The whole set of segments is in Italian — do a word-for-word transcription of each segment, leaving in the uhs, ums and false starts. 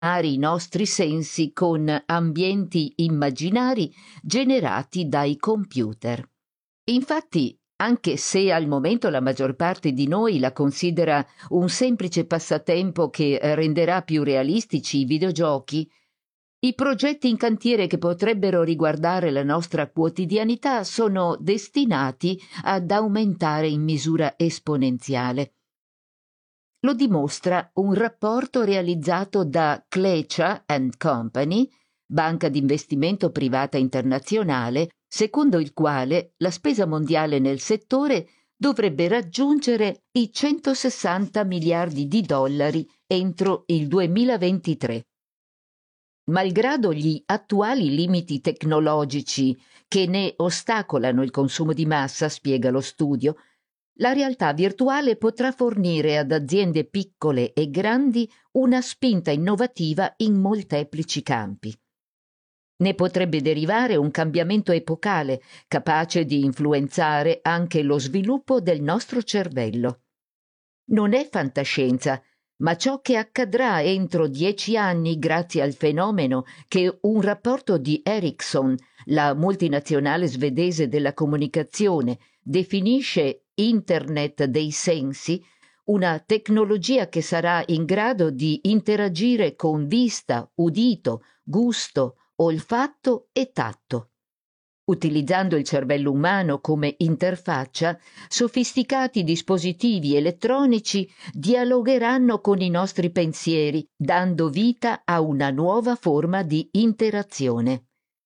i nostri sensi con ambienti immaginari generati dai computer. Infatti, anche se al momento la maggior parte di noi la considera un semplice passatempo che renderà più realistici i videogiochi, i progetti in cantiere che potrebbero riguardare la nostra quotidianità sono destinati ad aumentare in misura esponenziale. Lo dimostra un rapporto realizzato da Klecha and Company, banca di investimento privata internazionale, secondo il quale la spesa mondiale nel settore dovrebbe raggiungere i centosessanta miliardi di dollari entro il duemilaventitré. Malgrado gli attuali limiti tecnologici che ne ostacolano il consumo di massa, spiega lo studio, la realtà virtuale potrà fornire ad aziende piccole e grandi una spinta innovativa in molteplici campi. Ne potrebbe derivare un cambiamento epocale, capace di influenzare anche lo sviluppo del nostro cervello. Non è fantascienza, ma ciò che accadrà entro dieci anni grazie al fenomeno che un rapporto di Ericsson, la multinazionale svedese della comunicazione, definisce Internet dei sensi, una tecnologia che sarà in grado di interagire con vista, udito, gusto, olfatto e tatto. Utilizzando il cervello umano come interfaccia, sofisticati dispositivi elettronici dialogheranno con i nostri pensieri, dando vita a una nuova forma di interazione.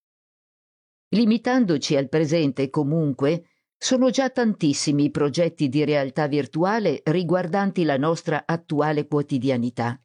Limitandoci al presente, comunque, sono già tantissimi i progetti di realtà virtuale riguardanti la nostra attuale quotidianità.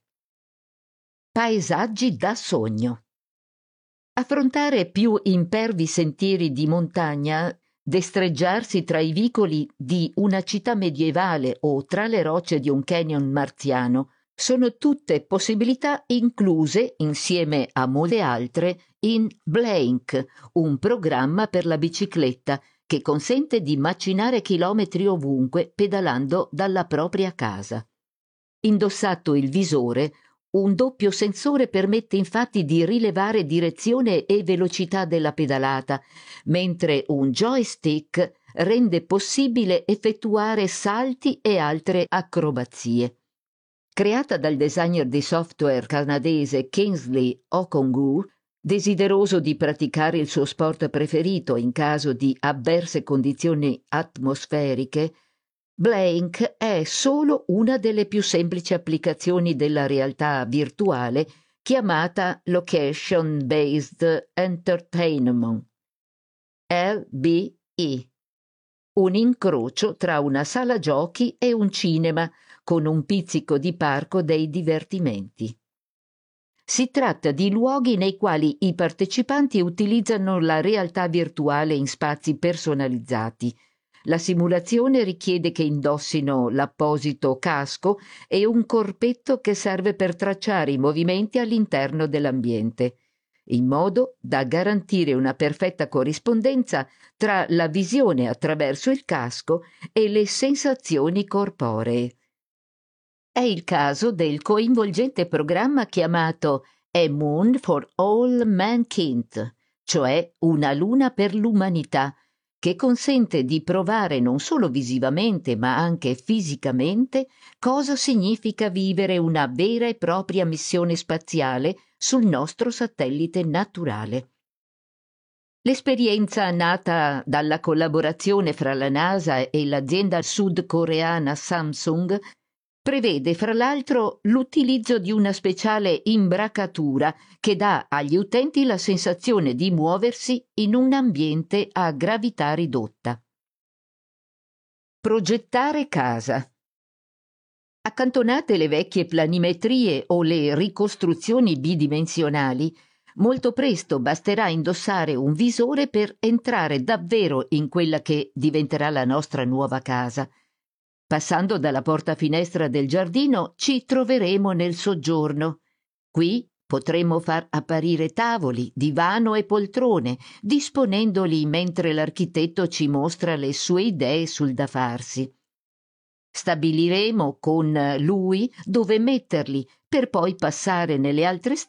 Paesaggi da sogno. Affrontare più impervi sentieri di montagna, destreggiarsi tra i vicoli di una città medievale o tra le rocce di un canyon marziano sono tutte possibilità incluse, insieme a molte altre, in Blank, un programma per la bicicletta che consente di macinare chilometri ovunque pedalando dalla propria casa. Indossato il visore, un doppio sensore permette infatti di rilevare direzione e velocità della pedalata, mentre un joystick rende possibile effettuare salti e altre acrobazie. Creata dal designer di software canadese Kingsley Okongwu, desideroso di praticare il suo sport preferito in caso di avverse condizioni atmosferiche, Blank è solo una delle più semplici applicazioni della realtà virtuale chiamata Location Based Entertainment, L B E, un incrocio tra una sala giochi e un cinema con un pizzico di parco dei divertimenti. Si tratta di luoghi nei quali i partecipanti utilizzano la realtà virtuale in spazi personalizzati. La simulazione richiede che indossino l'apposito casco e un corpetto che serve per tracciare i movimenti all'interno dell'ambiente, in modo da garantire una perfetta corrispondenza tra la visione attraverso il casco e le sensazioni corporee. È il caso del coinvolgente programma chiamato A Moon for All Mankind, cioè una luna per l'umanità, che consente di provare non solo visivamente ma anche fisicamente cosa significa vivere una vera e propria missione spaziale sul nostro satellite naturale. L'esperienza nata dalla collaborazione fra la NASA e l'azienda sudcoreana Samsung prevede fra l'altro l'utilizzo di una speciale imbracatura che dà agli utenti la sensazione di muoversi in un ambiente a gravità ridotta. Progettare casa. Accantonate le vecchie planimetrie o le ricostruzioni bidimensionali, molto presto basterà indossare un visore per entrare davvero in quella che diventerà la nostra nuova casa. Passando dalla porta finestra del giardino ci troveremo nel soggiorno. Qui potremo far apparire tavoli, divano e poltrone, disponendoli mentre l'architetto ci mostra le sue idee sul da farsi. Stabiliremo con lui dove metterli per poi passare nelle altre